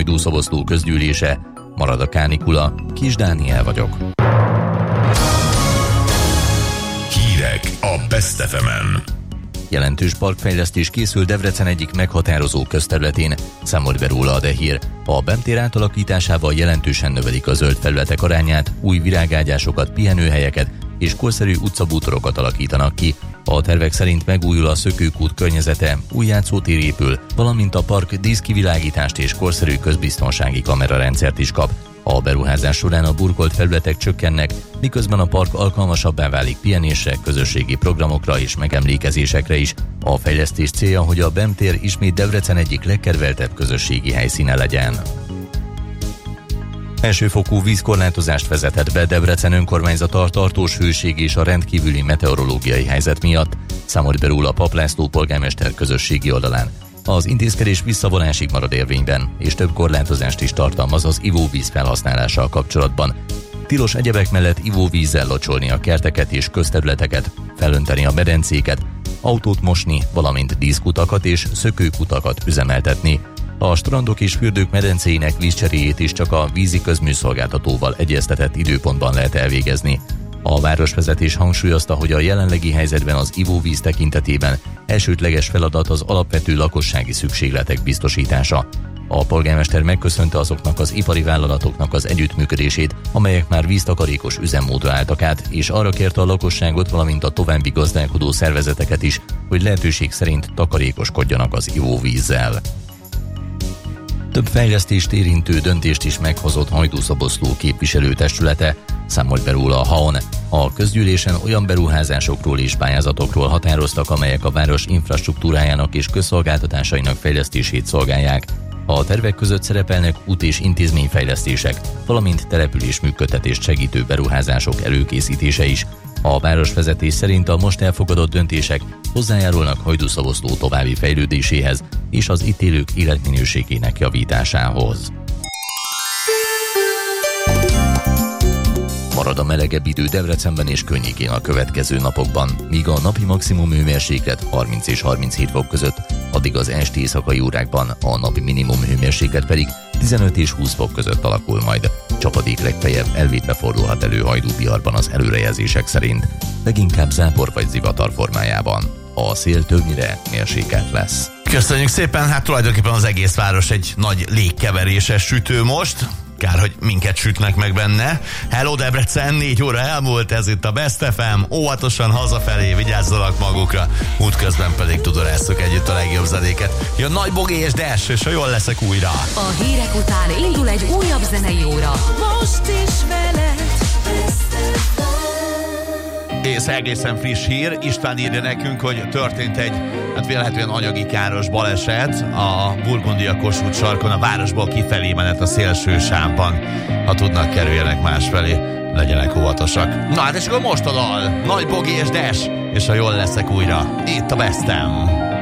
Hajdú-Szoboszló közgyűlése. Marad a kánikula. Kis Dániel vagyok. Hírek a Best FM-en. Jelentős parkfejlesztés készül Debrecen egyik meghatározó közterületén, számolt be róla a Dehír. A BEM-tér átalakításával jelentősen növelik a zöld felületek arányát, új virágágyásokat, pihenőhelyeket és korszerű utcabútorokat alakítanak ki. A tervek szerint megújul a Szökőkút környezete, új játszótér épül, valamint a park díszkivilágítást és korszerű közbiztonsági kamerarendszert is kap. A beruházás során a burkolt felületek csökkennek, miközben a park alkalmasabbá válik pihenésre, közösségi programokra és megemlékezésekre is. A fejlesztés célja, hogy a BEM-tér ismét Debrecen egyik legkedveltebb közösségi helyszíne legyen. Elsőfokú vízkorlátozást vezetett be Debrecen önkormányzata a tartós hőség és a rendkívüli meteorológiai helyzet miatt, számolt be róla Papp László polgármester közösségi oldalán. Az intézkedés visszavonásig marad érvényben, és több korlátozást is tartalmaz az ivóvíz felhasználással kapcsolatban. Tilos egyebek mellett ivóvízzel locsolni a kerteket és közterületeket, felönteni a medencéket, autót mosni, valamint díszkutakat és szökőkutakat üzemeltetni. A strandok és fürdők medencéinek vízcseréjét is csak a vízi közműszolgáltatóval egyeztetett időpontban lehet elvégezni. A városvezetés hangsúlyozta, hogy a jelenlegi helyzetben az ivóvíz tekintetében elsődleges feladat az alapvető lakossági szükségletek biztosítása. A polgármester megköszönte azoknak az ipari vállalatoknak az együttműködését, amelyek már víztakarékos üzemmódra álltak át, és arra kérte a lakosságot, valamint a további gazdálkodó szervezeteket is, hogy lehetőség szerint takarékoskodjanak az ivóvízzel. Több fejlesztést érintő döntést is meghozott Hajdú-Szoboszló képviselőtestülete, számolt be róla a HAON. A közgyűlésen olyan beruházásokról és pályázatokról határoztak, amelyek a város infrastruktúrájának és közszolgáltatásainak fejlesztését szolgálják. A tervek között szerepelnek út- és intézményfejlesztések, valamint település működtetést segítő beruházások előkészítése is. A városvezetés szerint a most elfogadott döntések hozzájárulnak Hajdú-Szoboszló további fejlődéséhez és az itt élők életminőségének javításához. Marad a melegebb idő Debrecenben és környékén a következő napokban, míg a napi maximum hőmérséklet 30 és 37 fok között, addig az esti éjszakai órákban a napi minimum hőmérséklet pedig 15 és 20 fok között alakul majd. Csapadék legfeljebb elvétve fordulhat elő Hajdú-Biharban az előrejelzések szerint, leginkább zápor vagy zivatar formájában. A szél többnyire mérsékelt lesz. Köszönjük szépen, hát tulajdonképpen az egész város egy nagy légkeveréses sütő most. Kár, hogy minket sütnek meg benne. Hello Debrecen, 4 óra elmúlt, ez itt a Best FM. Óvatosan hazafelé, vigyázzanak magukra. Útközben pedig tudorásszuk együtt a legjobb zenéket. Jön Nagy Bogi és Dash, és ha jól leszek újra. A hírek után indul egy újabb zenei óra. Most is veled. És egészen friss hír, István írja nekünk, hogy történt egy vélhetően anyagi káros baleset a Burgundia-Kossuth sarkon, a városból kifelé menet a szélső sávban. Ha tudnak, kerüljenek másfelé, legyenek óvatosak. Na hát és akkor most a dal, Nagy Bogi és Dash, és ha jól leszek újra, itt a Bestem.